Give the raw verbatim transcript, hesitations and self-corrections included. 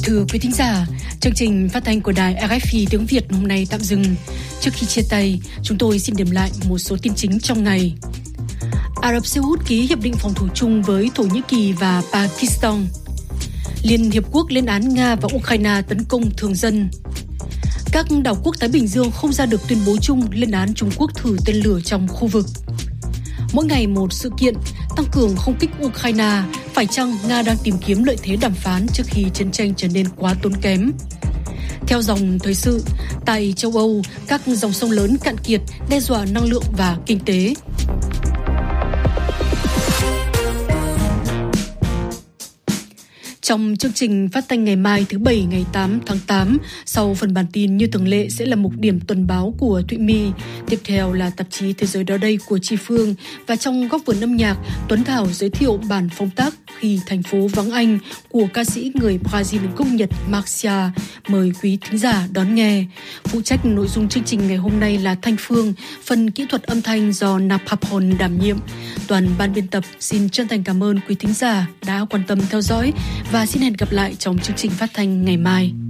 Thưa quý thính giả, chương trình phát thanh của đài rờ ép pê tiếng Việt hôm nay tạm dừng. Trước khi chia tay, chúng tôi xin điểm lại một số tin chính trong ngày. Ả Rập Xê Út ký hiệp định phòng thủ chung với Thổ Nhĩ Kỳ và Pakistan. Liên Hiệp Quốc lên án Nga và Ukraine tấn công thường dân. Các đảo quốc Thái Bình Dương không ra được tuyên bố chung lên án Trung Quốc thử tên lửa trong khu vực. Mỗi ngày một sự kiện, tăng cường không kích Ukraine, phải chăng Nga đang tìm kiếm lợi thế đàm phán trước khi chiến tranh trở nên quá tốn kém? Theo dòng thời sự, tại châu Âu, các dòng sông lớn cạn kiệt đe dọa năng lượng và kinh tế. Trong chương trình phát thanh ngày mai thứ Bảy ngày tám tháng tám, sau phần bản tin như thường lệ sẽ là mục điểm tuần báo của Thụy My. Tiếp theo là tạp chí Thế giới đó đây của Chi Phương. Và trong góc vườn âm nhạc, Tuấn Thảo giới thiệu bản phong tác Khi thành phố vắng anh của ca sĩ người Brazil gốc Nhật Marcia. Mời quý thính giả đón nghe. Phụ trách nội dung chương trình ngày hôm nay là Thanh Phương, phần kỹ thuật âm thanh do Napapon đảm nhiệm. Toàn ban biên tập xin chân thành cảm ơn quý thính giả đã quan tâm theo dõi và xin hẹn gặp lại trong chương trình phát thanh ngày mai.